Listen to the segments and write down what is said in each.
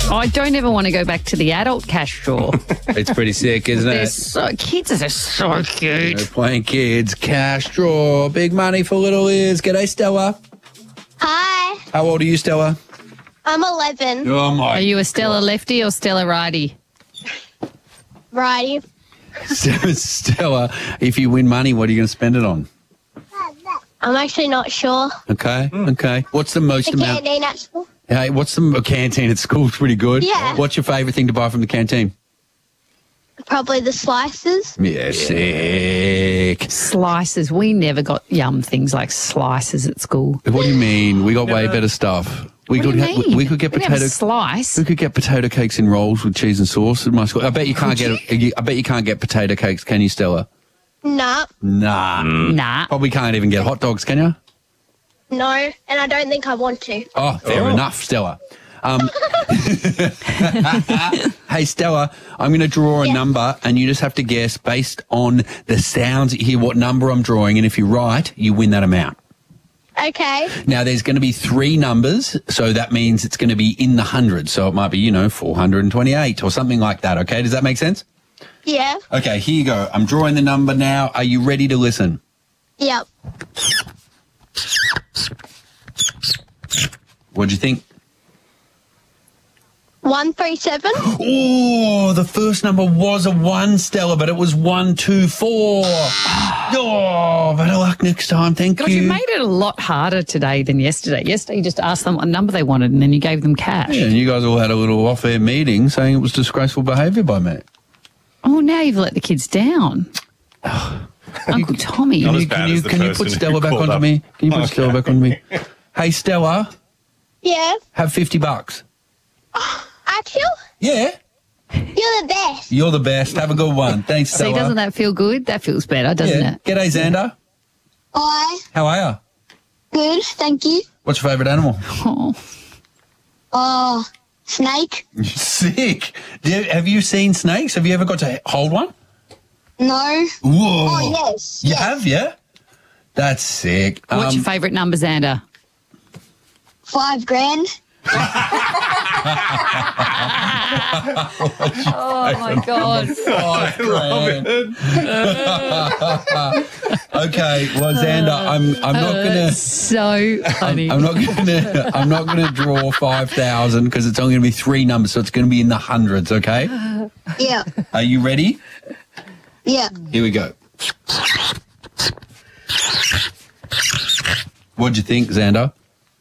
I don't ever want to go back to the adult cash drawer. It's pretty sick, isn't it? Kids are so cute. They're playing kids. Cash drawer. Big money for little Liz. G'day, Stella. Hi, How old are you, Stella? I'm 11. Oh, my. Are you a Stella lefty or Stella righty? Righty. Stella, if you win money, what are you going to spend it on? I'm actually not sure. Okay, okay. What's the most The amount? canteen at school. Hey, what's the canteen at school? Pretty good. Yeah. What's your favourite thing to buy from the canteen? Probably the slices. Yeah, sick. Slices. We never got yum things like slices at school. What do you mean? We got way better stuff. We What do you mean? we could get We didn't have potato a slice. We could get potato cakes and rolls with cheese and sauce at my school. I bet you can't I bet you can't get potato cakes, can you, Stella? Nah, Nah. Nah. Probably can't even get hot dogs, can you? no, and I don't think I want to. Oh, fair enough, Stella. Hey, Stella, I'm going to draw a number and you just have to guess based on the sounds that you hear what number I'm drawing. And if you're right, you win that amount. Okay, Now, there's going to be 3 numbers, so that means it's going to be in the hundreds. So it might be, 428 or something like that, okay? Does that make sense? yeah, Okay, here you go. I'm drawing the number now. Are you ready to listen? yep. What'd you think? 137. Oh, the first number was a 1, Stella, but it was 124. Oh, better luck next time. Thank God, you made it a lot harder today than yesterday. Yesterday, you just asked them what number they wanted and then you gave them cash. Yeah, and you guys all had a little off-air meeting saying it was disgraceful behaviour by me. Oh, now you've let the kids down. Uncle Tommy. Not as bad as the Can you person put who Stella back called onto up. me? Can you put Stella back onto me? Hey, Stella, Yeah. have $50. Actually, Yeah. you're the best. You're the best. Have a good one. Thanks, Stella. See, doesn't that feel good? That feels better, doesn't yeah. it? G'day, Xander. Hi. How are you? Good, thank you. What's your favourite animal? Oh, Oh, snake? Sick. Have you seen snakes? Have you ever got to hold one? No. Whoa. Oh, yes. You yes. have, yeah? That's sick. what's your favourite number, Xander? $5,000. Oh, my God. Okay, well, Xander, I'm not gonna. So funny. I'm not gonna draw 5,000 because it's only gonna be 3 numbers, so it's gonna be in the hundreds. Okay, Yeah. are you ready? Yeah. Here we go. What'd you think, Xander?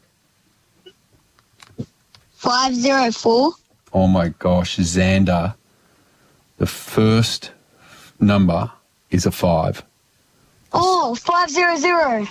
504. Oh my gosh, Xander. The first number is a 5. Oh, 500.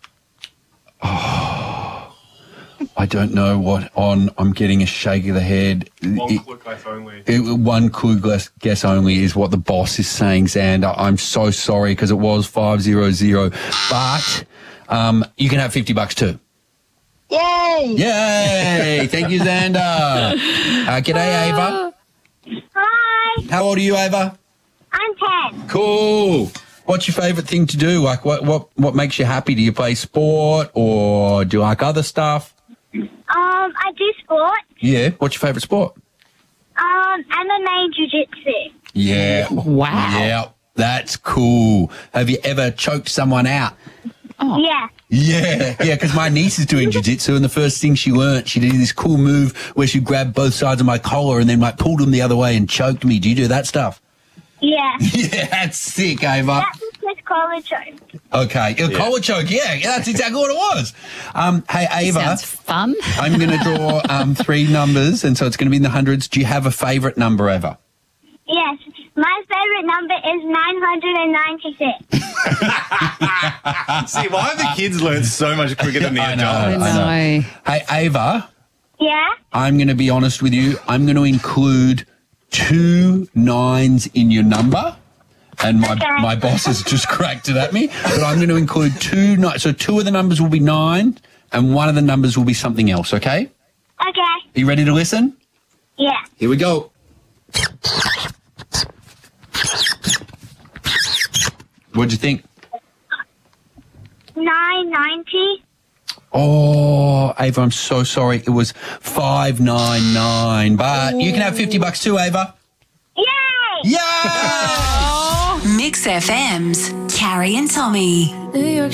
I don't know what on. I'm getting a shake of the head. One quick guess only. One clue guess only is what the boss is saying, Xander. I'm so sorry because it was 500, but you can have $50 too. Yay. Yay! Thank you, Xander. G'day, Ava. Hi. How old are you, Ava? I'm 10. Cool. What's your favourite thing to do? Like, what makes you happy? Do you play sport or do you like other stuff? I do sport. Yeah. What's your favourite sport? MMA jiu-jitsu. Yeah. Wow. Yeah. That's cool. Have you ever choked someone out? Yeah. Yeah, because my niece is doing jiu-jitsu and the first thing she learnt, she did this cool move where she grabbed both sides of my collar and then like pulled them the other way and choked me. Do you do that stuff? Yeah. Yeah, that's sick, Ava. That was just collar choke. Okay, a collar choke, yeah, that's exactly what it was. Hey, Ava, Sounds fun. I'm going to draw 3 numbers and so it's going to be in the hundreds. Do you have a favourite number, Ava? Yes. My favorite number is 996. See, why have the kids learned so much quicker than the I know. adults? I know. Hey, Ava, Yeah? I'm going to be honest with you. I'm going to include 2 9s in your number. And my boss has just cracked it at me. But I'm going to include 2 9s. So 2 of the numbers will be 9 and 1 of the numbers will be something else, okay? Okay. Are you ready to listen? Yeah. Here we go. What'd you think? 990. Oh, Ava, I'm so sorry. It was $5.99, but you can have $50 too, Ava. Yay! Yay! Mix FM's Carrie and Tommy.